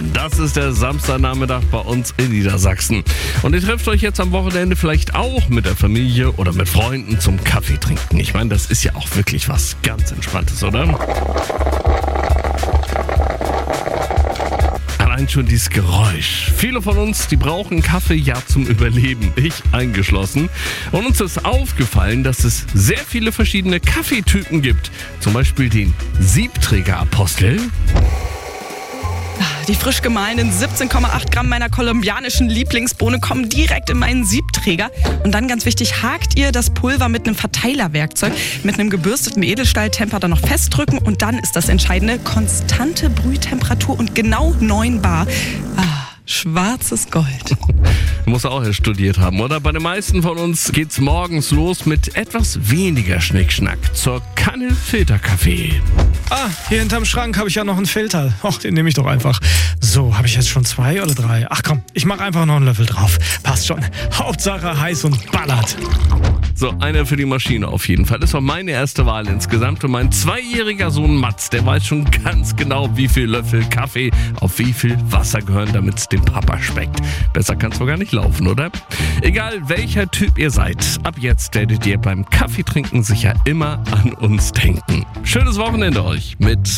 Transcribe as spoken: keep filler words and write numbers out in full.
Das ist der Samstagnachmittag bei uns in Niedersachsen. Und ihr trefft euch jetzt am Wochenende vielleicht auch mit der Familie oder mit Freunden zum Kaffee trinken. Ich meine, das ist ja auch wirklich was ganz Entspanntes, oder? Allein schon dieses Geräusch. Viele von uns, die brauchen Kaffee ja zum Überleben, ich eingeschlossen. Und uns ist aufgefallen, dass es sehr viele verschiedene Kaffeetypen gibt. Zum Beispiel den Siebträger-Apostel. Die frisch gemahlenen siebzehn Komma acht Gramm meiner kolumbianischen Lieblingsbohne kommen direkt in meinen Siebträger. Und dann ganz wichtig, hakt ihr das Pulver mit einem Verteilerwerkzeug, mit einem gebürsteten Edelstahltemper dann noch festdrücken und dann ist das Entscheidende, konstante Brühtemperatur und genau neun Bar. Ah. Schwarzes Gold. Muss auch erst studiert haben, oder? Bei den meisten von uns geht's morgens los mit etwas weniger Schnickschnack zur Kanne Filterkaffee. Ah, hier hinterm Schrank habe ich ja noch einen Filter. Och, den nehme ich doch einfach. So, habe ich jetzt schon zwei oder drei? Ach komm, ich mache einfach noch einen Löffel drauf. Passt schon. Hauptsache heiß und ballert. So, einer für die Maschine auf jeden Fall. Das war meine erste Wahl insgesamt. Und mein zweijähriger Sohn Mats, der weiß schon ganz genau, wie viel Löffel Kaffee auf wie viel Wasser gehören, damit es dem Papa schmeckt. Besser kann es wohl gar nicht laufen, oder? Egal welcher Typ ihr seid, ab jetzt werdet ihr beim Kaffeetrinken sicher immer an uns denken. Schönes Wochenende euch mit